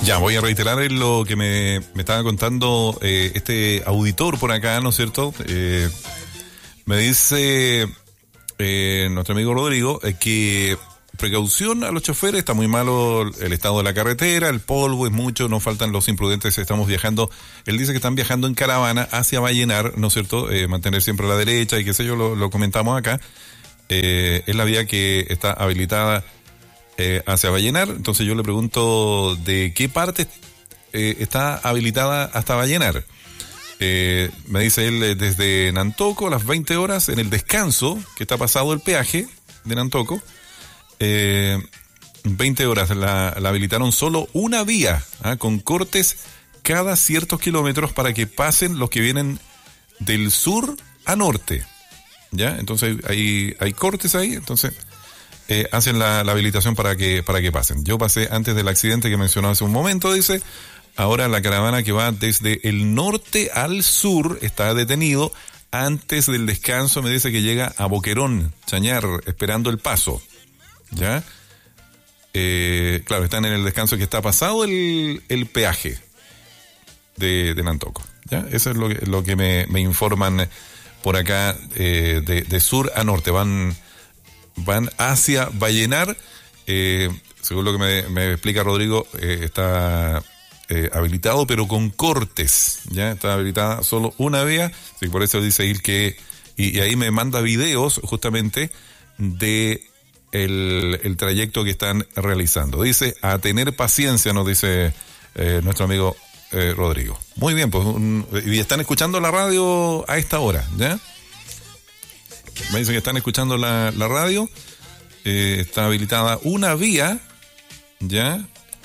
Ya, voy a reiterar lo que me estaba contando este auditor por acá, ¿no es cierto? Me dice nuestro amigo Rodrigo que precaución a los choferes, está muy malo el estado de la carretera, el polvo es mucho, nos faltan los imprudentes, estamos viajando. Él dice que están viajando en caravana hacia Vallenar, ¿no es cierto? Mantener siempre a la derecha y qué sé yo, lo comentamos acá. Es la vía que está habilitada hacia Vallenar. Entonces yo le pregunto de qué parte está habilitada hasta Vallenar. Me dice él desde Nantoco a las 20 horas en el descanso que está pasado el peaje de Nantoco. 20 horas la habilitaron solo una vía, con cortes cada ciertos kilómetros para que pasen los que vienen del sur a norte. ¿Ya? Entonces hay cortes ahí, entonces hacen la habilitación para que pasen. Yo pasé antes del accidente que mencionó hace un momento, dice. Ahora la caravana que va desde el norte al sur está detenido. Antes del descanso me dice que llega a Boquerón, Chañar, esperando el paso. ¿Ya? Claro, están en el descanso que está pasado el peaje de Nantoco. ¿Ya? Eso es lo que me informan por acá, de sur a norte. Van hacia Vallenar. Según lo que me explica Rodrigo, está habilitado, pero con cortes. Ya está habilitada solo una vía. Sí, por eso dice él que. Y ahí me manda videos justamente de el trayecto que están realizando. Dice, a tener paciencia, nos dice nuestro amigo Rodrigo. Muy bien, pues y están escuchando la radio a esta hora, ¿ya? Me dicen que están escuchando la radio. Está habilitada una vía, ¿ya?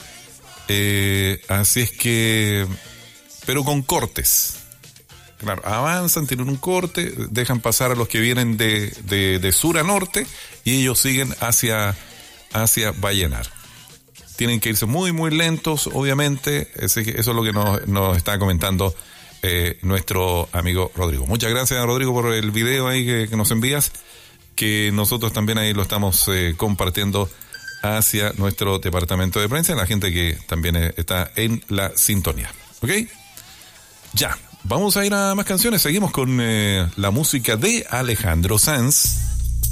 Así es que, pero con cortes. Claro, avanzan, tienen un corte, dejan pasar a los que vienen de sur a norte y ellos siguen hacia Vallenar. Tienen que irse muy, muy lentos, obviamente. Eso es lo que nos está comentando nuestro amigo Rodrigo. Muchas gracias, Rodrigo, por el video ahí que nos envías, que nosotros también ahí lo estamos compartiendo hacia nuestro departamento de prensa, la gente que también está en la sintonía. ¿Ok? Ya, vamos a ir a más canciones. Seguimos con la música de Alejandro Sanz.